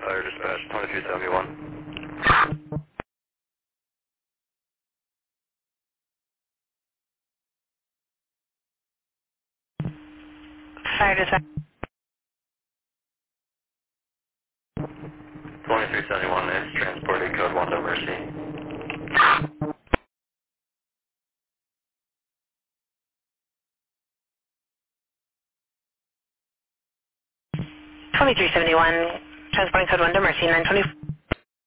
Fire dispatch 2371. Fire dispatch. 2371 is transported code 1 to Mercy. 2371, transporting code 1 to Mercy, 924.